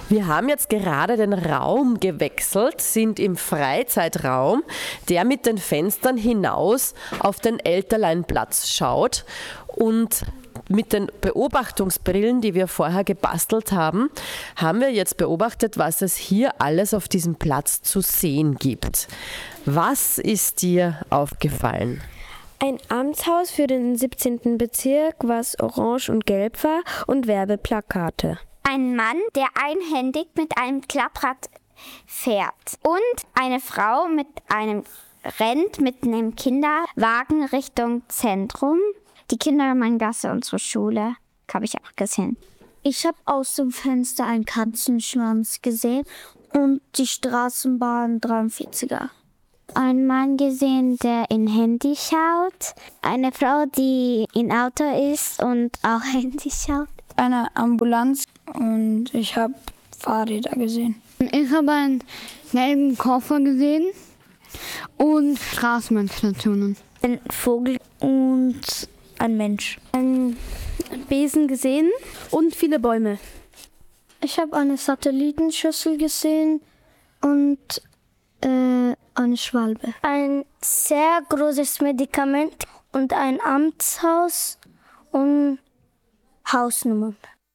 Wir haben jetzt gerade den Raum gewechselt, sind im Freizeitraum, der mit den Fenstern hinaus auf den Elterleinplatz schaut. Und mit den Beobachtungsbrillen, die wir vorher gebastelt haben, haben wir jetzt beobachtet, was es hier alles auf diesem Platz zu sehen gibt. Was ist dir aufgefallen? Ein Amtshaus für den 17. Bezirk, was orange und gelb war, und Werbeplakate. Ein Mann, der einhändig mit einem Klapprad fährt. Und eine Frau rennt mit einem Kinderwagen Richtung Zentrum. Die Kindermanngasse, unsere Schule, habe ich auch gesehen. Ich habe aus dem Fenster einen Katzenschwanz gesehen und die Straßenbahn 43er. Einen Mann gesehen, der in Handy schaut. Eine Frau, die im Auto ist und auch Handy schaut. Eine Ambulanz und ich habe Fahrräder gesehen. Ich habe einen gelben Koffer gesehen und Straßenbahnstationen. Ein Vogel und ein Mensch. Einen Besen gesehen und viele Bäume. Ich habe eine Satellitenschüssel gesehen und eine Schwalbe. Ein sehr großes Medikament und ein Amtshaus und Hausnummern.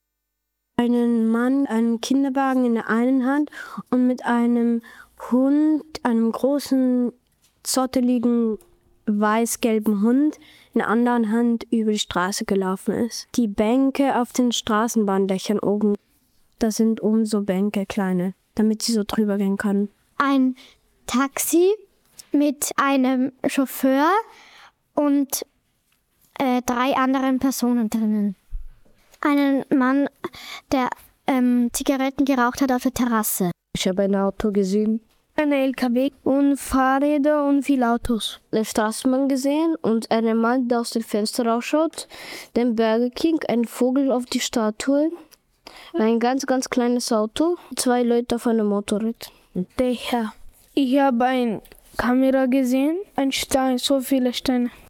Einen Mann, einen Kinderwagen in der einen Hand und mit einem Hund, einem großen, zotteligen, weiß-gelben Hund in der anderen Hand über die Straße gelaufen ist. Die Bänke auf den Straßenbahndächern oben, das sind oben so Bänke, kleine, damit sie so drüber gehen können. Ein Taxi mit einem Chauffeur und 3 anderen Personen drinnen. Einen Mann, der Zigaretten geraucht hat auf der Terrasse. Ich habe ein Auto gesehen, Eine LKW und Fahrräder und viele Autos. eine Straßenbahn gesehen und einen Mann, der aus dem Fenster rausschaut, den Burger King, einen Vogel auf die Statue, ein ganz, ganz kleines Auto, 2 Leute auf einem Motorrad. Dächer. Ich habe eine Kamera gesehen, ein Stein, so viele Steine.